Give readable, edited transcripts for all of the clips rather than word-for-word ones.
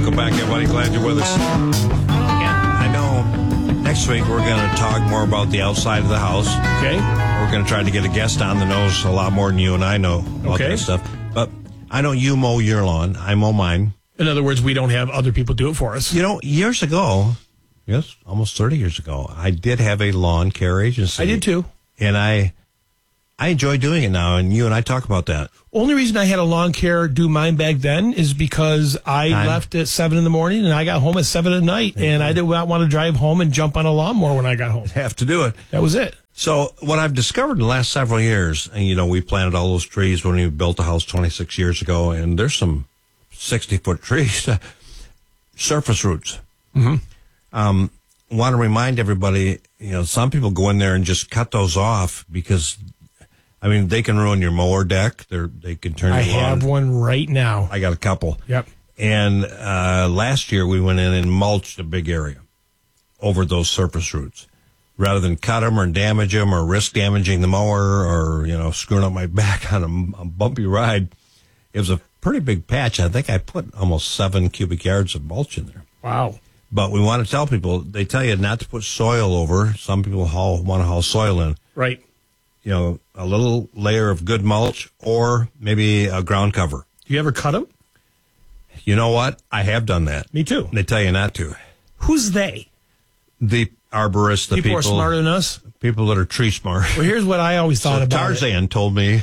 Welcome back, everybody. Glad you're with us. I know next week we're going to talk more about the outside of the house. Okay. We're going to try to get a guest on that knows a lot more than you and I know about that stuff. But I know you mow your lawn. I mow mine. In other words, we don't have other people do it for us. You know, years ago, yes, almost 30 years ago, I did have a lawn care agency. I did too. And I enjoy doing it now, and you and I talk about that. Only reason I had a lawn care do mine back then is because I left at 7 in the morning and I got home at 7 at night, and I did not want to drive home and jump on a lawnmower when I got home. Have to do it. That was it. So what I've discovered in the last several years, and you know, we planted all those trees when we built the house 26 years ago, and there's some 60-foot trees, surface roots. Want to remind everybody, you know, some people go in there and just cut those off because, I mean, they can ruin your mower deck. They can turn your lawn. I have one right now. I got a couple. Yep. And last year we went in and mulched a big area over those surface roots. Rather than cut them or damage them or risk damaging the mower or, you know, screwing up my back on a bumpy ride, it was a pretty big patch. I think I put almost 7 cubic yards of mulch in there. Wow. But we want to tell people, they tell you not to put soil over. Some people want to haul soil in. Right. You know, a little layer of good mulch or maybe a ground cover. Do you ever cut them? You know what? I have done that. Me too. They tell you not to. Who's they? The arborists, the people are smarter than us. People that are tree smart. Well, here's what I always thought about Tarzan told me.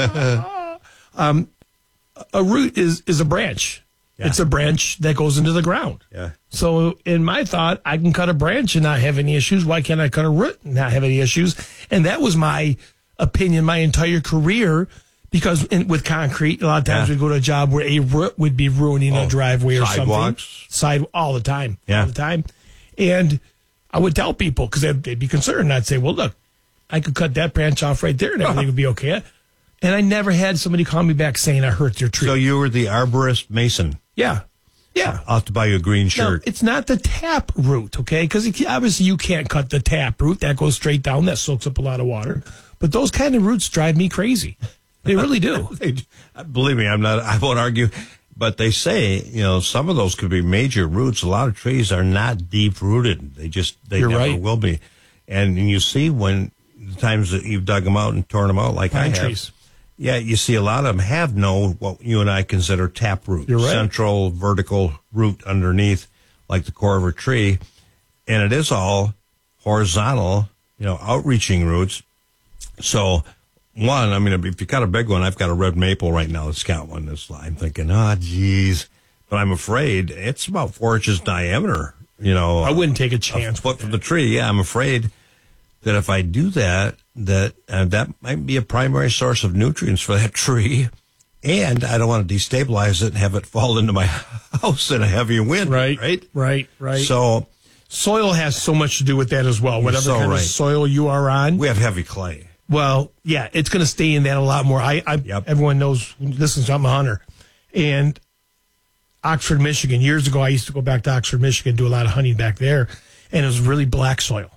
A root is a branch. Yeah. It's a branch that goes into the ground. Yeah. So in my thought, I can cut a branch and not have any issues. Why can't I cut a root and not have any issues? And that was my opinion my entire career, because with concrete, a lot of times we go to a job where a root would be ruining a driveway or something. All the time. Yeah. All the time. And I would tell people, because they'd be concerned, and I'd say, well, look, I could cut that branch off right there and everything would be okay. And I never had somebody call me back saying I hurt their tree. So you were the arborist mason. Yeah. Yeah. I'll have to buy you a green shirt. No, it's not the tap root, okay? Because obviously you can't cut the tap root. That goes straight down. That soaks up a lot of water. But those kind of roots drive me crazy. They really do. Believe me, I won't argue. But they say, you know, some of those could be major roots. A lot of trees are not deep rooted. They You're never right. will be. And you see when the times that you've dug them out and torn them out like Pine I have. trees. Yeah, you see a lot of them have what you and I consider tap root. You're right. Central vertical root underneath, like the core of a tree. And it is all horizontal, you know, outreaching roots. So, one, I mean, if you got a big one, I've got a red maple right now that's got one that's, I'm thinking, geez. But I'm afraid it's about 4 inches diameter, you know. I wouldn't take a chance. A foot from the tree. Yeah, I'm afraid that if I do that might be a primary source of nutrients for that tree. And I don't want to destabilize it and have it fall into my house in a heavy wind. Right. So soil has so much to do with that as well. Whatever kind of soil you are on. We have heavy clay. Well, yeah, it's going to stay in that a lot more. Everyone knows, listens, I'm a hunter. And Oxford, Michigan, years ago, I used to go back to Oxford, Michigan, do a lot of hunting back there. And it was really black soil.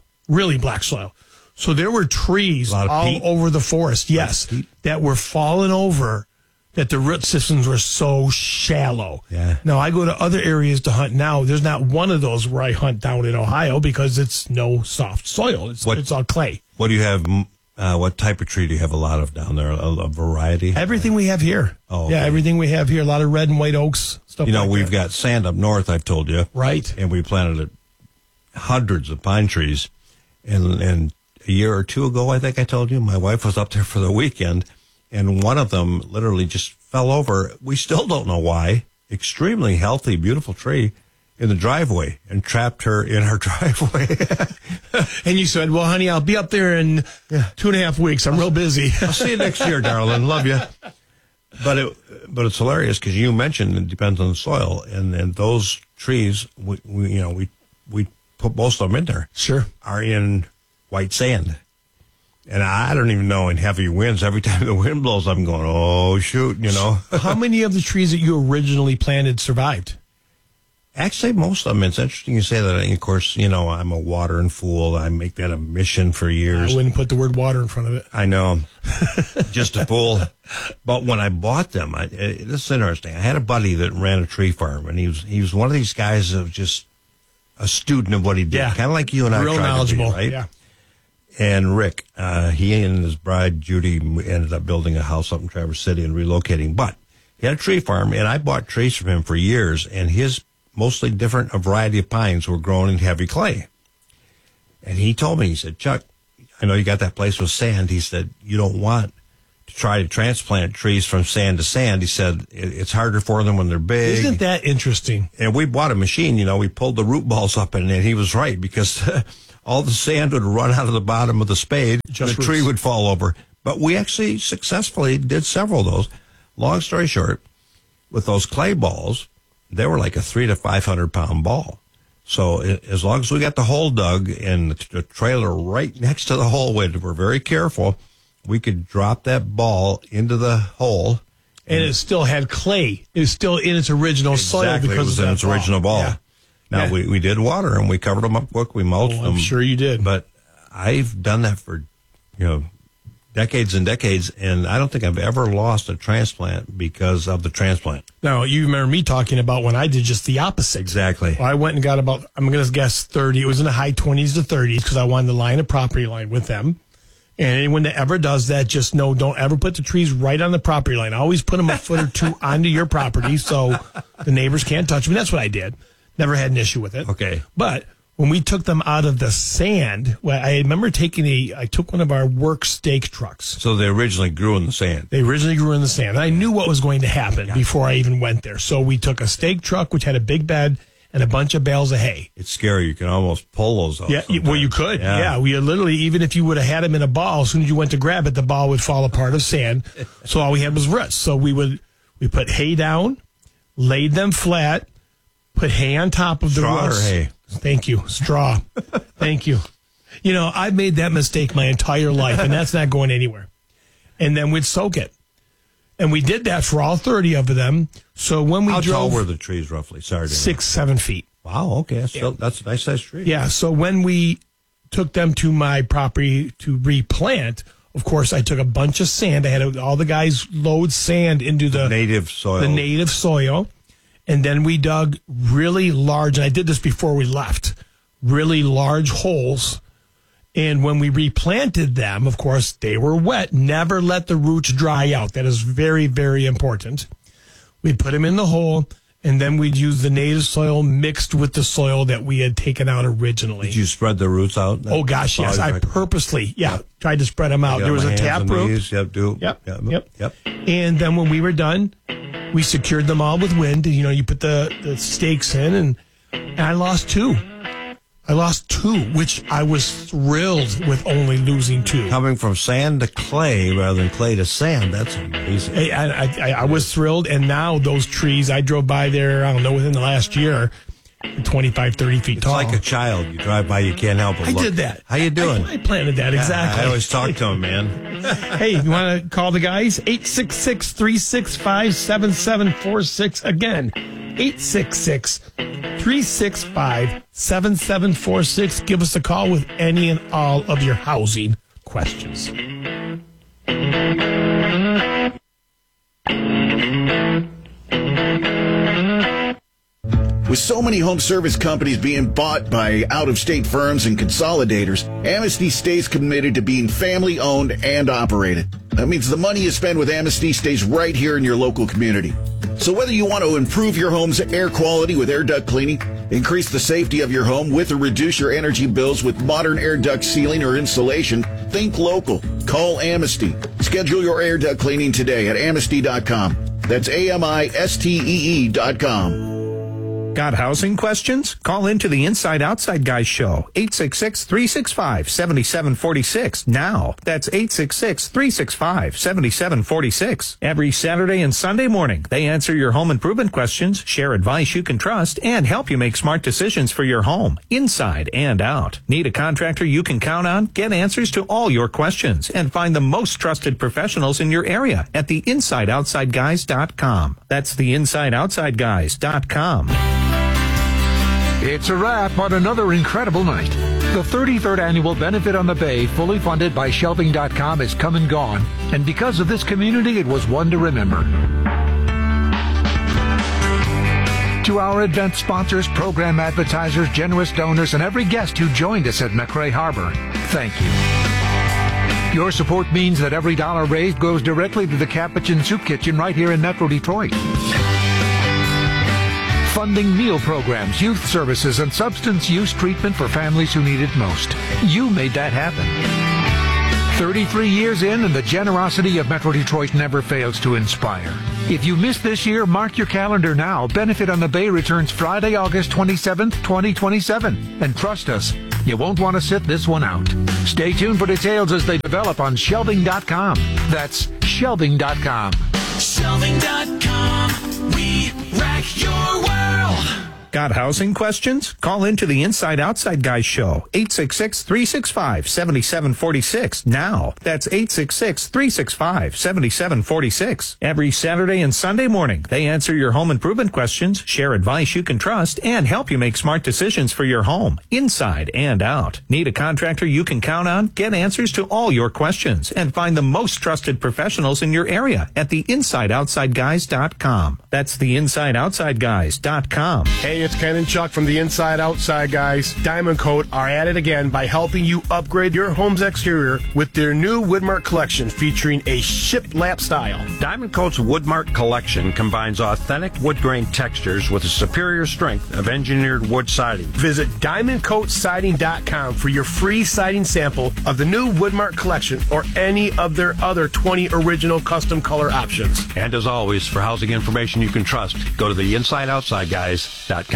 So there were trees all over the forest, that were falling over, that the root systems were so shallow. Yeah. Now, I go to other areas to hunt now. There's not one of those where I hunt down in Ohio because it's no soft soil. It's all clay. What do you have? What type of tree do you have a lot of down there? A variety? Everything we have here. Oh, okay. Yeah, everything we have here. A lot of red and white oaks, stuff like that. We've got sand up north, I've told you. Right. And we planted hundreds of pine trees. And a year or two ago, I think I told you, my wife was up there for the weekend, and one of them literally just fell over. We still don't know why. Extremely healthy, beautiful tree in the driveway, and trapped her in her driveway. And you said, well, honey, I'll be up there in 2.5 weeks. I'm real busy. I'll see you next year, darling. Love you. But it's hilarious because you mentioned it depends on the soil, and those trees, we put most of them in there. Sure. Are in white sand. And I don't even know, in heavy winds, every time the wind blows, I'm going, oh, shoot, How many of the trees that you originally planted survived? Actually, most of them. It's interesting you say that. Of course, I'm a watering fool. I make that a mission for years. I wouldn't put the word water in front of it. I know. Just a fool. But when I bought them, this is interesting. I had a buddy that ran a tree farm, and he was one of these guys that was just a student of what he did. Yeah. Kind of like you and I. Real knowledgeable, right? Yeah. And Rick, he and his bride, Judy, ended up building a house up in Traverse City and relocating. But he had a tree farm, and I bought trees from him for years, and his mostly different, a variety of pines were grown in heavy clay. And he told me, he said, Chuck, I know you got that place with sand. He said, you don't want to try to transplant trees from sand to sand. He said, it's harder for them when they're big. Isn't that interesting? And we bought a machine, we pulled the root balls up in it, and he was right, because all the sand would run out of the bottom of the spade, the tree would fall over. But we actually successfully did several of those. Long story short, with those clay balls, they were like a 300 to 500 pound ball. So as long as we got the hole dug and the trailer right next to the hole, we're very careful, we could drop that ball into the hole. And it still had clay. It was still in its original soil because it was in its original ball. Yeah. Now, we did water them. We covered them up quick. We mulched them. I'm sure you did. But I've done that for, decades and decades, and I don't think I've ever lost a transplant because of the transplant. Now, you remember me talking about when I did just the opposite. Exactly. Well, I went and got about, I'm going to guess 30. It was in the high 20s to 30s because I wanted to line a property line with them. And anyone that ever does that, just know, don't ever put the trees right on the property line. Always put them a foot or two onto your property so the neighbors can't touch them. That's what I did. Never had an issue with it. Okay. But when we took them out of the sand, I remember I took one of our work stake trucks. So they originally grew in the sand. They originally grew in the sand. I knew what was going to happen before I even went there. So we took a stake truck, which had a big bed and a bunch of bales of hay. It's scary. You can almost pull those off. Yeah, well, you could. Yeah. We literally, even if you would have had them in a ball, as soon as you went to grab it, the ball would fall apart of sand. So all we had was roots. So we put hay down, laid them flat, put hay on top of the roots. Straw or hay? Thank you. Straw. Thank you. I've made that mistake my entire life, and that's not going anywhere. And then we'd soak it. And we did that for all 30 of them. So when we How drove... How tall were the trees, roughly? Sorry. 6-7 feet. Wow, okay. That's a nice-sized tree. Yeah, so when we took them to my property to replant, of course, I took a bunch of sand. I had all the guys load sand into the native soil. And then we dug really large, and I did this before we left, really large holes. And when we replanted them, of course, they were wet. Never let the roots dry out. That is very, very important. We'd put them in the hole, and then we'd use the native soil mixed with the soil that we had taken out originally. Did you spread the roots out? Oh, gosh, yes. I purposely, tried to spread them out. There was a tap root. Yep. And then when we were done, we secured them all with wind. You put the stakes in, and I lost two. Which I was thrilled with only losing two. Coming from sand to clay rather than clay to sand, that's amazing. I was thrilled, and now those trees, I drove by there, I don't know, within the last year, 25, 30 feet tall. It's like a child. You drive by, you can't help but look. I did that. How you doing? I planted that, exactly. I always talk to him, man. Hey, you want to call the guys? 866-365-7746. Again, 866-365-7746. Give us a call with any and all of your housing questions. With so many home service companies being bought by out-of-state firms and consolidators, Amnesty stays committed to being family-owned and operated. That means the money you spend with Amnesty stays right here in your local community. So whether you want to improve your home's air quality with air duct cleaning, increase the safety of your home with or reduce your energy bills with modern air duct sealing or insulation, think local. Call Amnesty. Schedule your air duct cleaning today at amnesty.com. That's AMISTEE.com. Got housing questions? Call into the Inside Outside Guys show, 866-365-7746. Now, that's 866-365-7746. Every Saturday and Sunday morning, they answer your home improvement questions, share advice you can trust, and help you make smart decisions for your home, inside and out. Need a contractor you can count on? Get answers to all your questions and find the most trusted professionals in your area at theinsideoutsideguys.com. That's theinsideoutsideguys.com. It's a wrap on another incredible night. The 33rd Annual Benefit on the Bay, fully funded by Shelving.com, is come and gone, and because of this community, it was one to remember. To our event sponsors, program advertisers, generous donors, and every guest who joined us at McRae Harbor, thank you. Your support means that every dollar raised goes directly to the Capuchin Soup Kitchen right here in Metro Detroit. Funding meal programs, youth services, and substance use treatment for families who need it most. You made that happen. 33 years in, and the generosity of Metro Detroit never fails to inspire. If you missed this year, mark your calendar now. Benefit on the Bay returns Friday, August 27th, 2027. And trust us, you won't want to sit this one out. Stay tuned for details as they develop on Shelving.com. That's Shelving.com. Shelving.com. We rack your world. Got housing questions? Call into the Inside Outside Guys show, 866-365-7746 now. That's 866-365-7746. Every Saturday and Sunday morning, they answer your home improvement questions, share advice you can trust, and help you make smart decisions for your home, inside and out. Need a contractor you can count on? Get answers to all your questions and find the most trusted professionals in your area at theinsideoutsideguys.com. That's theinsideoutsideguys.com. Hey, it's Ken and Chuck from the Inside Outside Guys. Diamond Coat are at it again by helping you upgrade your home's exterior with their new Woodmark collection featuring a shiplap style. Diamond Coat's Woodmark collection combines authentic wood grain textures with a superior strength of engineered wood siding. Visit DiamondCoatSiding.com for your free siding sample of the new Woodmark collection or any of their other 20 original custom color options. And as always, for housing information you can trust, go to theinsideoutsideguys.com.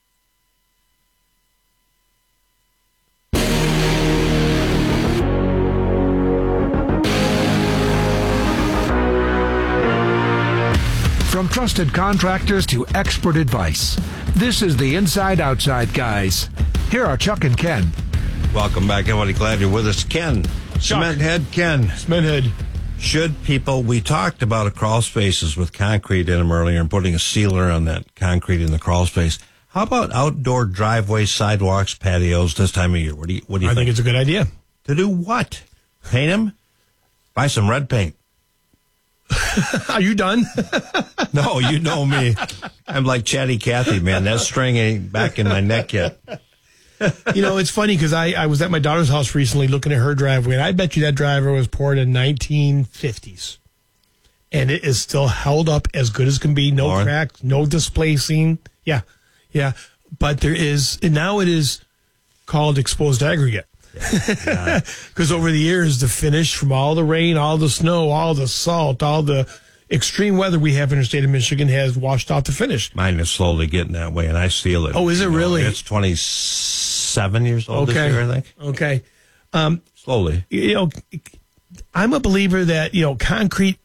From trusted contractors to expert advice, this is the Inside Outside Guys. Here are Chuck and Ken. Welcome back, everybody. Glad you're with us. Ken, Cement Head Ken. Cement Head. Should people, we talked about crawl spaces with concrete in them earlier and putting a sealer on that concrete in the crawl space. How about outdoor driveways, sidewalks, patios this time of year? What do you think? I think it's a good idea. To do what? Paint them? Buy some red paint. Are you done? No, you know me. I'm like Chatty Cathy, man. That string ain't back in my neck yet. You know, it's funny because I was at my daughter's house recently looking at her driveway, and I bet you that driveway was poured in 1950s. And it is still held up as good as can be. No cracks, no displacing. Yeah. But there is, and now it is called exposed aggregate. Because over the years, the finish from all the rain, all the snow, all the salt, all the extreme weather we have in the state of Michigan has washed out the finish. Mine is slowly getting that way, and I seal it. Oh, is it really? It's 27 years old this year, I think. Okay. Slowly. You know, I'm a believer that, concrete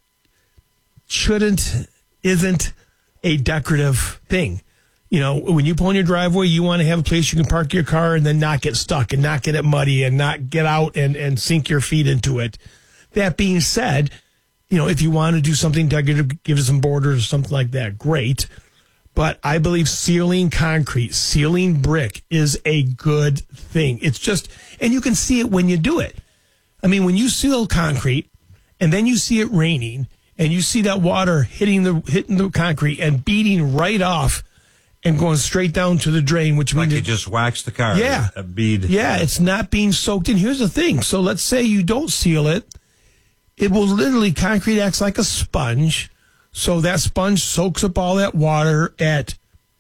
isn't a decorative thing. When you pull in your driveway, you want to have a place you can park your car and then not get stuck and not get it muddy and not get out and sink your feet into it. That being said, if you want to do something decorative, give it some borders or something like that, great. But I believe sealing concrete, sealing brick is a good thing. It's just, and you can see it when you do it. I mean, when you seal concrete and then you see it raining and you see that water hitting the concrete and beating right off and going straight down to the drain, which means you just wax the car. Yeah. A bead. Yeah, it's not being soaked in. Here's the thing. So let's say you don't seal it. It will literally, concrete acts like a sponge. So that sponge soaks up all that water at,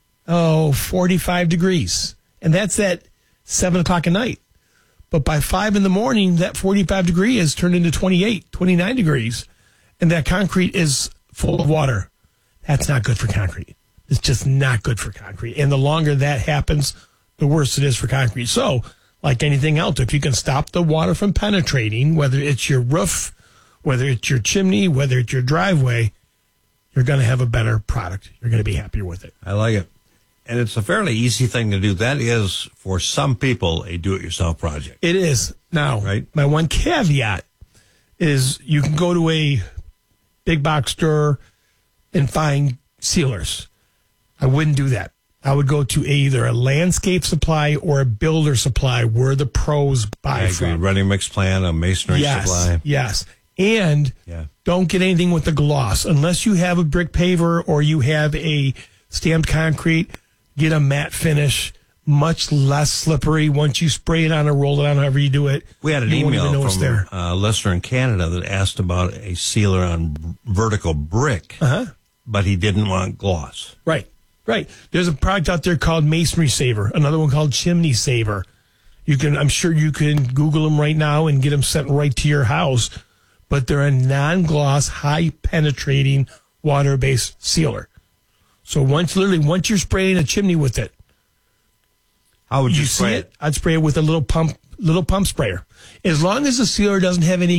45 degrees. And that's at 7 o'clock at night. But by 5 in the morning, that 45 degree is turned into 28, 29 degrees. And that concrete is full of water. That's not good for concrete. It's just not good for concrete. And the longer that happens, the worse it is for concrete. So, like anything else, if you can stop the water from penetrating, whether it's your roof, whether it's your chimney, whether it's your driveway, you're going to have a better product. You're going to be happier with it. I like it. And it's a fairly easy thing to do. That is, for some people, a do-it-yourself project. It is. Now, my one caveat is you can go to a big box store and find sealers. I wouldn't do that. I would go to either a landscape supply or a builder supply where the pros buy I agree. from. Ready mix plan, a masonry supply. Yes. And don't get anything with the gloss. Unless you have a brick paver or you have a stamped concrete, get a matte finish, much less slippery. Once you spray it on or roll it on, however you do it, We had an you won't even know email it's there. from a listener in Canada that asked about a sealer on vertical brick, but he didn't want gloss. Right. There's a product out there called Masonry Saver, another one called Chimney Saver. I'm sure you can Google them right now and get them sent right to your house, but they're a non-gloss, high-penetrating, water-based sealer. So once you're spraying a chimney with it, How would you see spray it? I'd spray it with a little pump sprayer. As long as the sealer doesn't have any